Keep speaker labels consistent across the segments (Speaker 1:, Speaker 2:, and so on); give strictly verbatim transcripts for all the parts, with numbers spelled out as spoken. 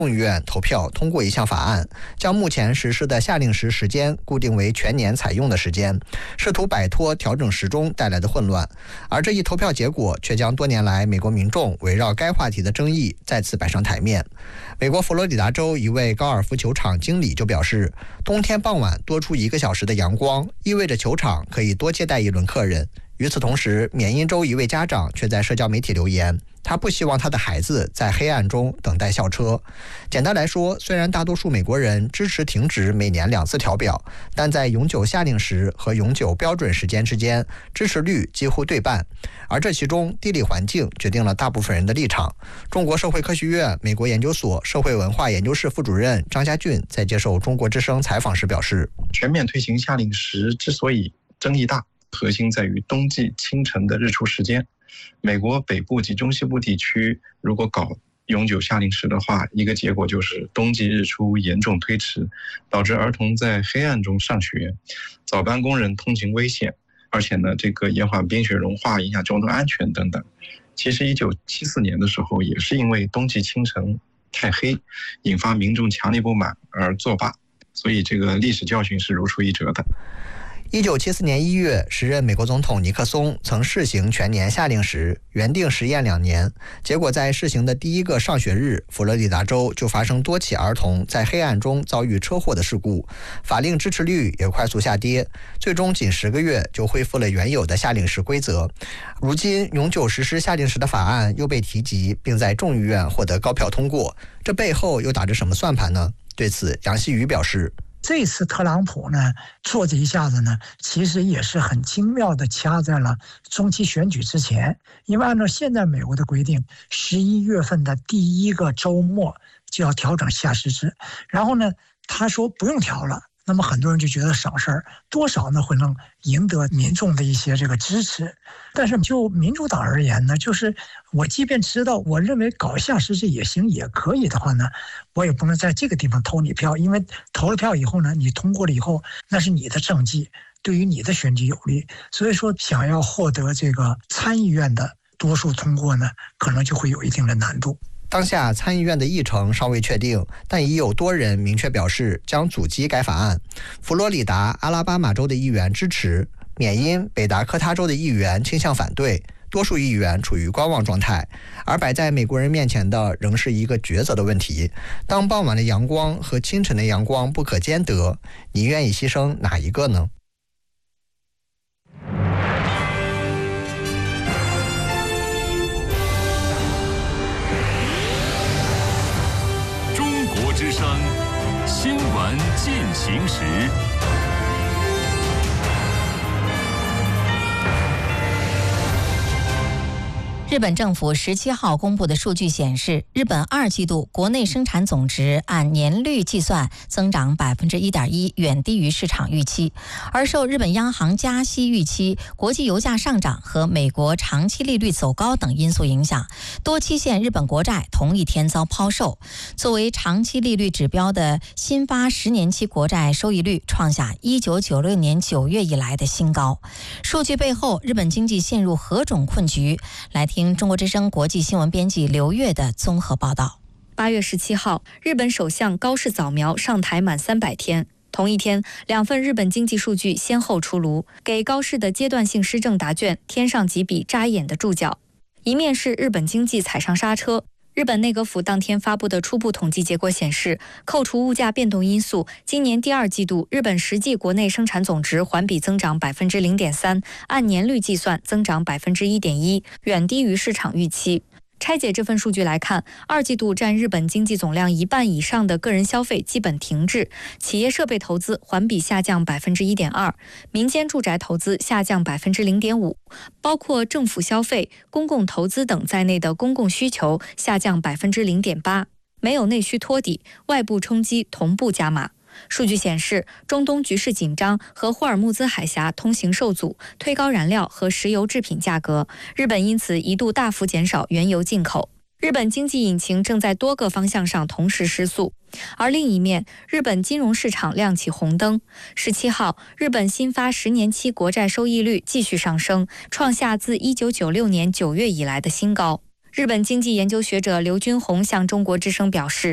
Speaker 1: 众议院投票通过一项法案，将目前实施的夏令时时间固定为全年采用的时间，试图摆脱调整时钟带来的混乱。而这一投票结果却将多年来美国民众围绕该话题的争议再次摆上台面。美国佛罗里达州一位高尔夫球场经理就表示，冬天傍晚多出一个小时的阳光，意味着球场可以多接待一轮客人。与此同时，缅因州一位家长却在社交媒体留言，他不希望他的孩子在黑暗中等待校车。简单来说，虽然大多数美国人支持停止每年两次调表，但在永久夏令时和永久标准时间之间，支持率几乎对半。而这其中，地理环境决定了大部分人的立场。中国社会科学院美国研究所社会文化研究室副主任张家俊在接受中国之声采访时表示，
Speaker 2: 全面推行夏令时之所以争议大，核心在于冬季清晨的日出时间。美国北部及中西部地区如果搞永久夏令时的话，一个结果就是冬季日出严重推迟，导致儿童在黑暗中上学，早班工人通勤危险，而且呢，这个延缓冰雪融化，影响交通安全等等。其实一九七四年的时候，也是因为冬季清晨太黑，引发民众强烈不满而作罢，所以这个历史教训是如出一辙的。
Speaker 1: 一九七四年一月，时任美国总统尼克松曾试行全年夏令时，原定实验两年，结果在试行的第一个上学日，佛罗里达州就发生多起儿童在黑暗中遭遇车祸的事故，法令支持率也快速下跌，最终仅十个月就恢复了原有的夏令时规则。如今永久实施夏令时的法案又被提及，并在众议院获得高票通过，这背后又打着什么算盘呢？对此，杨希宇表示，
Speaker 3: 这次特朗普呢做这一下子呢，其实也是很精妙的掐在了中期选举之前，因为按照现在美国的规定，十一月份的第一个周末就要调整夏时制，然后呢，他说不用调了。那么很多人就觉得省事儿，多少呢会能赢得民众的一些这个支持。但是就民主党而言呢，就是我即便知道我认为搞夏时制也行也可以的话呢，我也不能在这个地方投你票，因为投了票以后呢，你通过了以后，那是你的政绩，对于你的选举有利。所以说想要获得这个参议院的多数通过呢，可能就会有一定的难度。
Speaker 1: 当下参议院的议程尚未确定，但已有多人明确表示将阻击该法案。佛罗里达、阿拉巴马州的议员支持，缅因、北达科他州的议员倾向反对，多数议员处于观望状态。而摆在美国人面前的仍是一个抉择的问题：当傍晚的阳光和清晨的阳光不可兼得，你愿意牺牲哪一个呢？
Speaker 4: 之声新闻进行时。
Speaker 5: 日本政府十七号公布的数据显示，日本二季度国内生产总值按年率计算增长 百分之一点一， 远低于市场预期。而受日本央行加息预期、国际油价上涨和美国长期利率走高等因素影响，多期限日本国债同一天遭抛售。作为长期利率指标的新发十年期国债收益率创下一九九六年九月以来的新高。数据背后，日本经济陷入何种困局？来听中国之声国际新闻编辑刘月的综合报道。
Speaker 6: 八月十七号，日本首相高市早苗上台满三百天。同一天，两份日本经济数据先后出炉，给高市的阶段性施政答卷添上几笔扎眼的注脚。一面是日本经济踩上刹车。日本内阁府当天发布的初步统计结果显示，扣除物价变动因素，今年第二季度日本实际国内生产总值环比增长 百分之零点三， 按年率计算增长 百分之一点一， 远低于市场预期。拆解这份数据来看，二季度占日本经济总量一半以上的个人消费基本停滞，企业设备投资环比下降 百分之一点二， 民间住宅投资下降 百分之零点五， 包括政府消费、公共投资等在内的公共需求下降 百分之零点八， 没有内需托底，外部冲击同步加码。数据显示，中东局势紧张和霍尔木兹海峡通行受阻，推高燃料和石油制品价格，日本因此一度大幅减少原油进口。日本经济引擎正在多个方向上同时失速。而另一面，日本金融市场亮起红灯。十七号，日本新发十年期国债收益率继续上升，创下自一九九六年九月以来的新高。日本经济研究学者刘军宏向中国之声表示，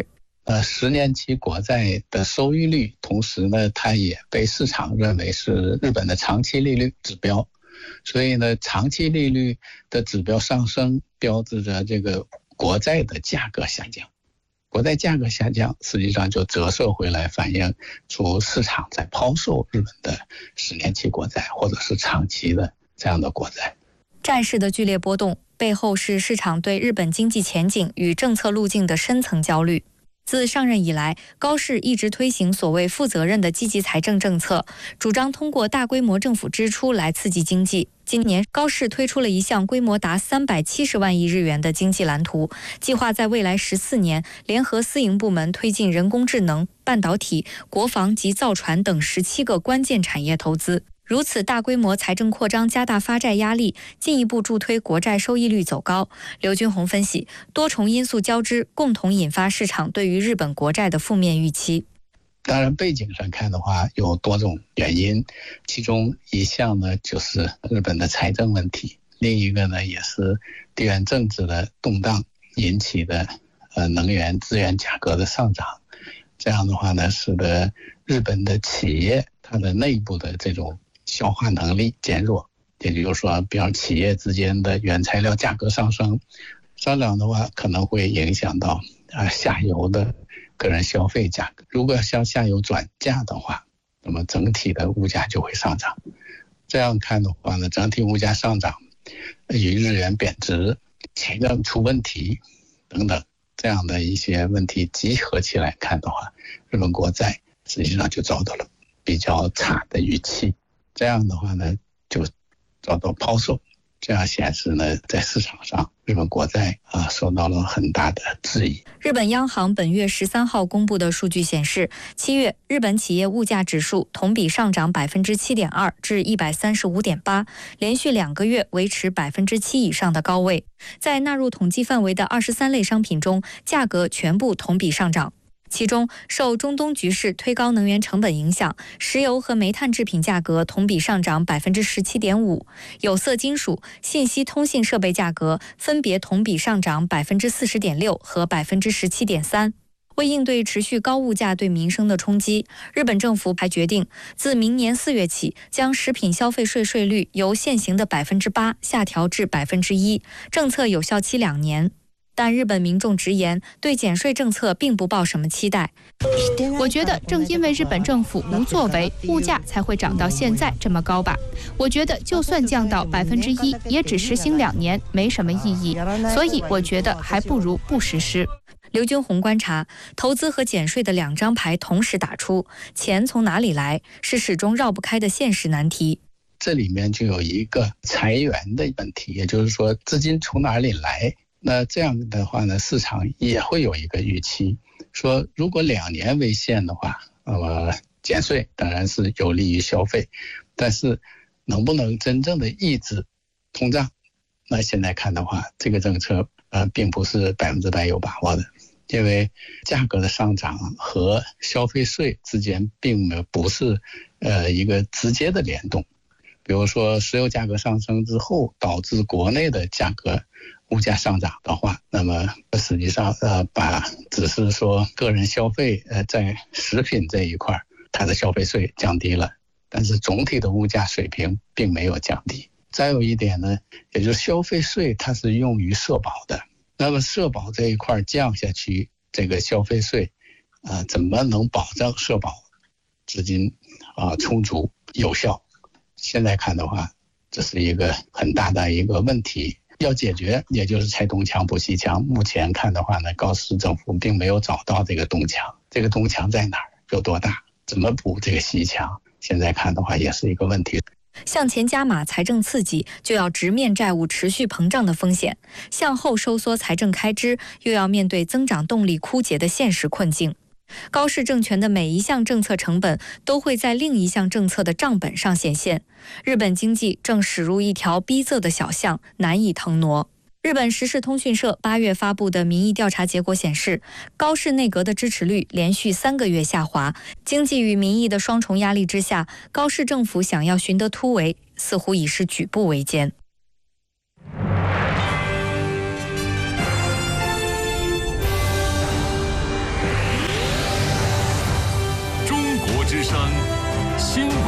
Speaker 7: 呃十年期国债的收益率，同时呢，它也被市场认为是日本的长期利率指标。所以呢，长期利率的指标上升，标志着这个国债的价格下降。国债价格下降，实际上就折射回来，反映出市场在抛售日本的十年期国债或者是长期的这样的国债。
Speaker 6: 债市的剧烈波动背后是市场对日本经济前景与政策路径的深层焦虑。自上任以来，高市一直推行所谓负责任的积极财政政策，主张通过大规模政府支出来刺激经济。今年，高市推出了一项规模达三百七十万亿日元的经济蓝图，计划在未来十四年联合私营部门推进人工智能、半导体、国防及造船等十七个关键产业投资。如此大规模财政扩张加大发债压力，进一步助推国债收益率走高。刘军宏分析，多重因素交织，共同引发市场对于日本国债的负面预期。
Speaker 7: 当然，背景上看的话，有多种原因，其中一项呢就是日本的财政问题，另一个呢也是地缘政治的动荡引起的呃能源资源价格的上涨。这样的话呢，使得日本的企业它的内部的这种消化能力减弱，也就是说，比方企业之间的原材料价格上升，上涨的话可能会影响到啊下游的个人消费价格。如果向下游转嫁的话，那么整体的物价就会上涨。这样看的话呢，整体物价上涨与日元贬值、财政出问题等等这样的一些问题集合起来看的话，日本国债实际上就遭到了比较差的预期。这样的话呢，就遭到抛售，这样显示呢，在市场上日本国债啊受到了很大的质疑。
Speaker 6: 日本央行本月十三号公布的数据显示，七月日本企业物价指数同比上涨百分之七点二至一百三十五点八，连续两个月维持百分之七以上的高位。在纳入统计范围的二十三类商品中，价格全部同比上涨。其中，受中东局势推高能源成本影响，石油和煤炭制品价格同比上涨百分之十七点五，有色金属、信息通信设备价格分别同比上涨百分之四十点六和百分之十七点三。为应对持续高物价对民生的冲击，日本政府还决定自明年四月起，将食品消费税税率由现行的百分之八下调至百分之一，政策有效期两年。但日本民众直言，对减税政策并不抱什么期待。
Speaker 8: 我觉得正因为日本政府无作为，物价才会涨到现在这么高吧。我觉得就算降到百分之一，也只实行两年，没什么意义。所以我觉得还不如不实施。
Speaker 6: 刘军宏观察，投资和减税的两张牌同时打出，钱从哪里来，是始终绕不开的现实难题。
Speaker 7: 这里面就有一个裁员的问题，也就是说资金从哪里来。那这样的话呢，市场也会有一个预期，说如果两年为限的话，那么减税当然是有利于消费，但是能不能真正的抑制通胀？那现在看的话，这个政策呃并不是百分之百有把握的，因为价格的上涨和消费税之间并没有不是呃一个直接的联动。比如说石油价格上升之后，导致国内的价格物价上涨的话，那么实际上呃把只是说个人消费呃在食品这一块它的消费税降低了，但是总体的物价水平并没有降低。再有一点呢，也就是消费税它是用于社保的，那么社保这一块降下去，这个消费税啊、呃、怎么能保证社保资金啊、呃、充足有效？现在看的话，这是一个很大的一个问题，要解决，也就是拆东墙补西墙。目前看的话呢，高市政府并没有找到这个东墙，这个东墙在哪儿，有多大，怎么补这个西墙，现在看的话也是一个问题。
Speaker 6: 向前加码财政刺激，就要直面债务持续膨胀的风险；向后收缩财政开支，又要面对增长动力枯竭的现实困境。高市政权的每一项政策成本都会在另一项政策的账本上显现。日本经济正驶入一条逼仄的小巷，难以腾挪。日本时事通讯社八月发布的民意调查结果显示，高市内阁的支持率连续三个月下滑。经济与民意的双重压力之下，高市政府想要寻得突围，似乎已是举步维艰。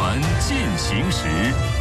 Speaker 4: 闻进行时。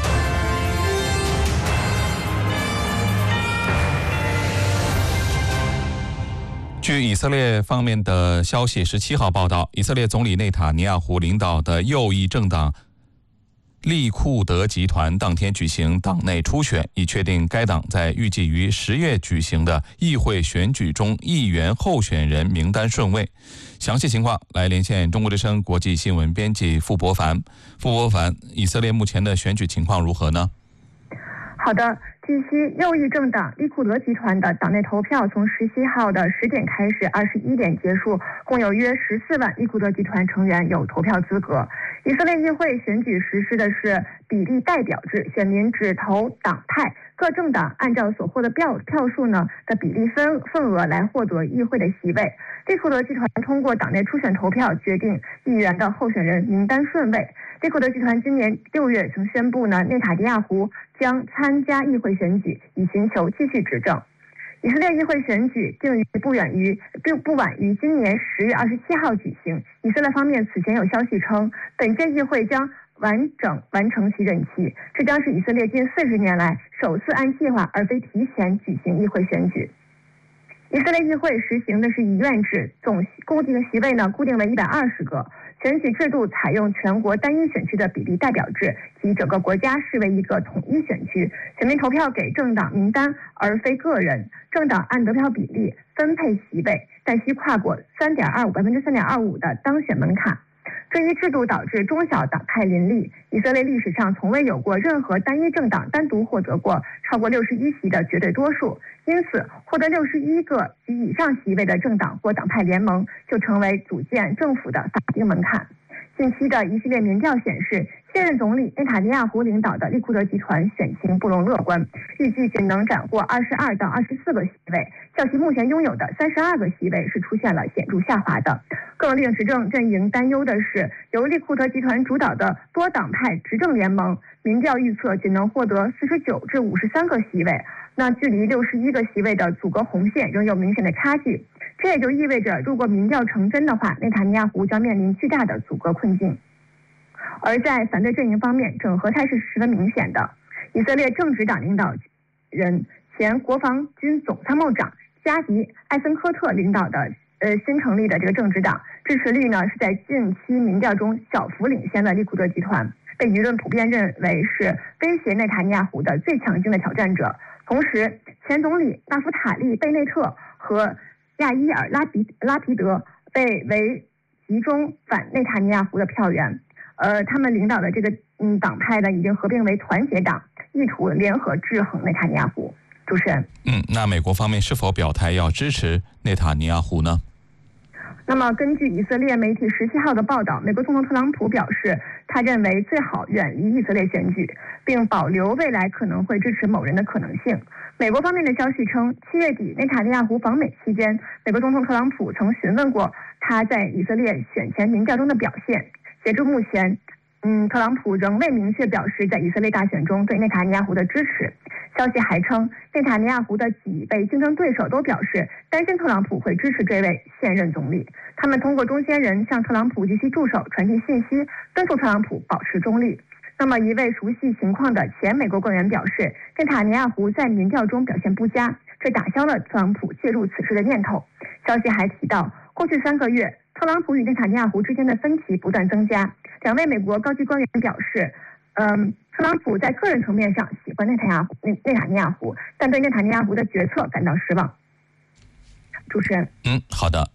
Speaker 9: 据以色列方面的消息，十七号报道，以色列总理内塔尼亚胡领导的右翼政党利库德集团当天举行党内初选，以确定该党在预计于十月举行的议会选举中议员候选人名单顺位。详细情况来连线中国之声国际新闻编辑傅博凡。傅博凡，以色列目前的选举情况如何呢？
Speaker 10: 好的，据悉，右翼政党利库德集团的党内投票从十七号的十点开始，二十一点结束，共有约十四万利库德集团成员有投票资格。以色列议会选举实施的是比例代表制，选民只投党派，各政党按照所获的票票数呢的比例分份额来获得议会的席位。利库德集团通过党内初选投票决定议员的候选人名单顺位。利库德集团今年六月曾宣布呢，内塔尼亚胡将参加议会选举，以寻求继续执政。以色列议会选举定于不远于不不晚于今年十月二十七号举行。以色列方面此前有消息称，本届议会将完整完成其任期，这将是以色列近四十年来首次按计划而非提前举行议会选举。以色列议会实行的是议院制，总固定席位呢固定为一百二十个。选举制度采用全国单一选区的比例代表制，即整个国家视为一个统一选区，选民投票给政党名单而非个人，政党按得票比例分配席位，但需跨过三点二五百分之三点二五的当选门槛。这一制度导致中小党派林立，以色列历史上从未有过任何单一政党单独获得过超过六十一席的绝对多数，因此获得六十一个及以上席位的政党或党派联盟就成为组建政府的法定门槛。近期的一系列民调显示，现任总理内塔尼亚胡领导的利库德集团选情不容乐观，预计仅能斩获二十二到二十四个席位，较其目前拥有的三十二个席位是出现了显著下滑的。更令执政阵营担忧的是，由利库德集团主导的多党派执政联盟，民调预测仅能获得四十九至五十三个席位，那距离六十一个席位的阻隔红线仍有明显的差距。这也就意味着，如果民调成真的话，内塔尼亚胡将面临巨大的阻隔困境。而在反对阵营方面，整合态势十分明显的。以色列正直党领导人、前国防军总参谋长加迪·艾森科特领导的呃新成立的这个正直党，支持率呢是在近期民调中小幅领先了利库德集团，被舆论普遍认为是威胁内塔尼亚胡的最强劲的挑战者。同时，前总理纳夫塔利·贝内特和亚伊尔·拉比拉皮德被为集中反内塔尼亚胡的票源。呃，他们领导的这个嗯党派呢，已经合并为团结党，意图联合制衡内塔尼亚胡。主持人，
Speaker 9: 嗯，那美国方面是否表态要支持内塔尼亚胡呢？
Speaker 10: 那么，根据以色列媒体十七号的报道，美国总统特朗普表示，他认为最好远离以色列选举，并保留未来可能会支持某人的可能性。美国方面的消息称，七月底内塔尼亚胡访美期间，美国总统特朗普曾询问过他在以色列选前民调中的表现。截至目前，嗯，特朗普仍未明确表示在以色列大选中对内塔尼亚胡的支持。消息还称，内塔尼亚胡的几位竞争对手都表示担心特朗普会支持这位现任总理。他们通过中间人向特朗普及其助手传递信息，敦促特朗普保持中立。那么，一位熟悉情况的前美国官员表示，内塔尼亚胡在民调中表现不佳，这打消了特朗普介入此事的念头。消息还提到，过去三个月，特朗普与内塔尼亚胡之间的分歧不断增加。两位美国高级官员表示，嗯，特朗普在个人层面上喜欢内塔尼亚胡，内内塔尼亚胡，但对内塔尼亚胡的决策感到失望。主持人，
Speaker 9: 嗯，好的。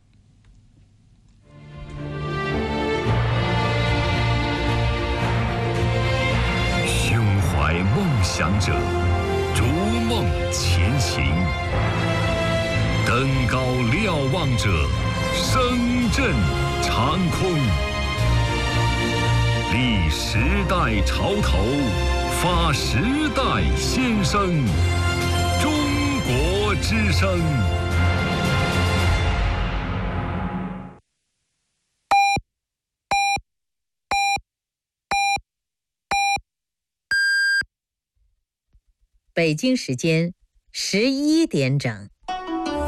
Speaker 4: 胸怀梦想者，逐梦前行；登高瞭望者，声震长空。立时代潮头，发时代先声。中国之声。
Speaker 11: 北京时间十一点整。